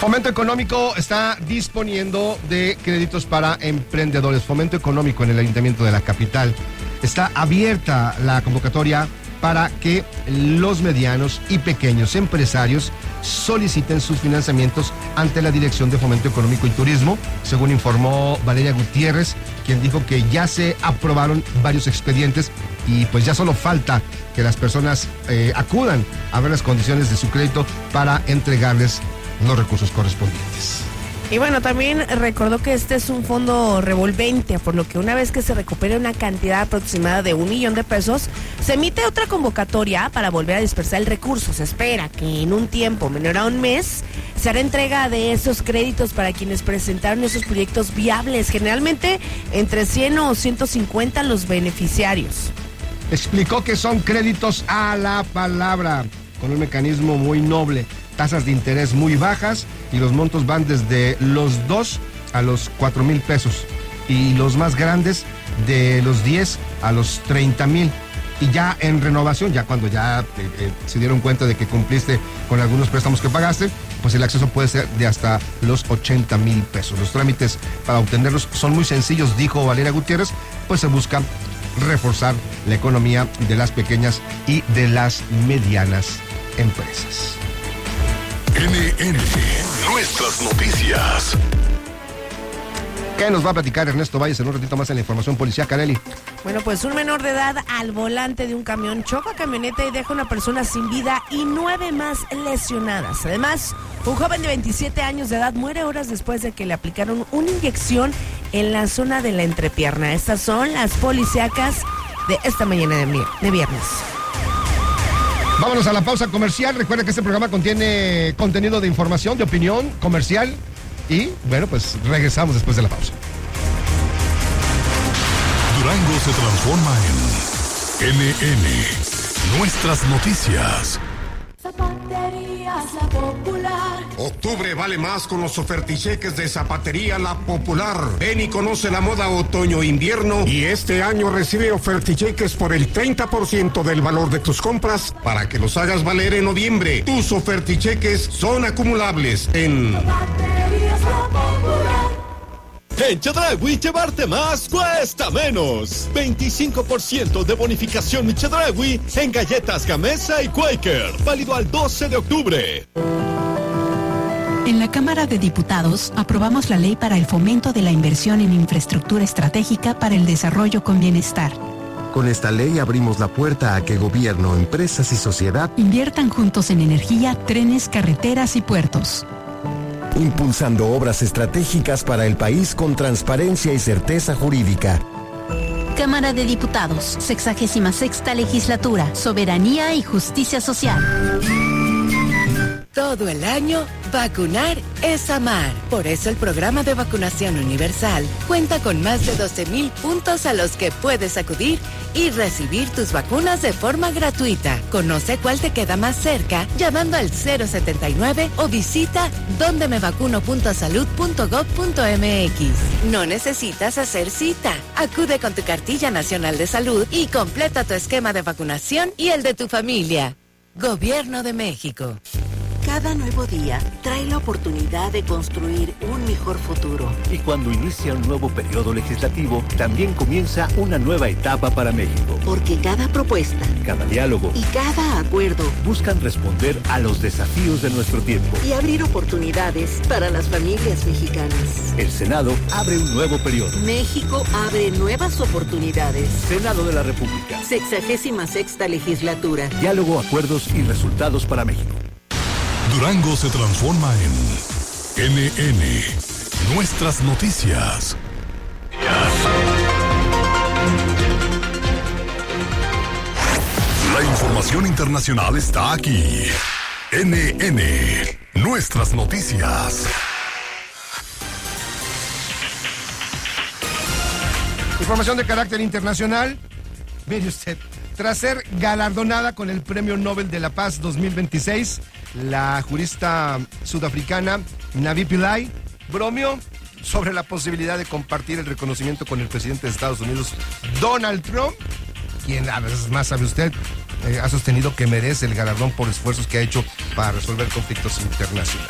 Fomento Económico está disponiendo de créditos para emprendedores. Fomento Económico en el Ayuntamiento de la capital. Está abierta la convocatoria para que los medianos y pequeños empresarios soliciten sus financiamientos ante la Dirección de Fomento Económico y Turismo, según informó Valeria Gutiérrez, quien dijo que ya se aprobaron varios expedientes y pues ya solo falta que las personas acudan a ver las condiciones de su crédito para entregarles los recursos correspondientes. Y bueno, también recordó que este es un fondo revolvente, por lo que una vez que se recupere una cantidad aproximada de 1 millón de pesos, se emite otra convocatoria para volver a dispersar el recurso. Se espera que en un tiempo menor a un mes se hará entrega de esos créditos para quienes presentaron esos proyectos viables, generalmente entre 100 o 150 los beneficiarios. Explicó que son créditos a la palabra, con un mecanismo muy noble, tasas de interés muy bajas y los montos van desde los 2 a los 4,000 pesos y los más grandes de los 10 a los 30,000. Y ya en renovación, ya cuando ya se dieron cuenta de que cumpliste con algunos préstamos que pagaste, pues el acceso puede ser de hasta los 80,000 pesos. Los trámites para obtenerlos son muy sencillos, dijo Valeria Gutiérrez, pues se busca reforzar la economía de las pequeñas y de las medianas empresas. NN, nuestras noticias. ¿Qué nos va a platicar Ernesto Valles en un ratito más en la información policial, Carelli? Bueno, pues un menor de edad al volante de un camión choca camioneta y deja a una persona sin vida y 9 más lesionadas. Además, un joven de 27 años de edad muere horas después de que le aplicaron una inyección en la zona de la entrepierna. Estas son las policíacas de esta mañana de viernes. Vámonos a la pausa comercial. Recuerda que este programa contiene contenido de información, de opinión, comercial. Y, bueno, pues regresamos después de la pausa. Durango se transforma en NN, nuestras noticias. Zapaterías La Popular. Octubre vale más con los oferticheques de Zapatería La Popular. Ven y conoce la moda otoño-invierno y este año recibe oferticheques por el 30% del valor de tus compras para que los hagas valer en noviembre. Tus oferticheques son acumulables en Zapaterías La Popular. En Chedraui, llevarte más cuesta menos. 25% de bonificación en Chedraui en galletas Gamesa y Quaker. Válido al 12 de octubre. En la Cámara de Diputados aprobamos la ley para el fomento de la inversión en infraestructura estratégica para el desarrollo con bienestar. Con esta ley abrimos la puerta a que gobierno, empresas y sociedad inviertan juntos en energía, trenes, carreteras y puertos. Impulsando obras estratégicas para el país con transparencia y certeza jurídica. Cámara de Diputados, 66ª Legislatura, Soberanía y Justicia Social. Todo el año, vacunar es amar. Por eso el programa de vacunación universal cuenta con más de 12,000 puntos a los que puedes acudir y recibir tus vacunas de forma gratuita. Conoce cuál te queda más cerca llamando al 079 o visita dondemevacuno.salud.gov.mx. No necesitas hacer cita. Acude con tu cartilla nacional de salud y completa tu esquema de vacunación y el de tu familia. Gobierno de México. Cada nuevo día trae la oportunidad de construir un mejor futuro. Y cuando inicia un nuevo periodo legislativo, también comienza una nueva etapa para México. Porque cada propuesta, cada diálogo y cada acuerdo buscan responder a los desafíos de nuestro tiempo. Y abrir oportunidades para las familias mexicanas. El Senado abre un nuevo periodo. México abre nuevas oportunidades. Senado de la República. 66ª Legislatura. Diálogo, acuerdos y resultados para México. Durango se transforma en NN, nuestras noticias. La información internacional está aquí. NN, nuestras noticias. Información de carácter internacional. Mire usted, tras ser galardonada con el Premio Nobel de la Paz 2026, la jurista sudafricana Navi Pillay bromeó sobre la posibilidad de compartir el reconocimiento con el presidente de Estados Unidos, Donald Trump, quien, a veces más sabe usted, ha sostenido que merece el galardón por esfuerzos que ha hecho para resolver conflictos internacionales.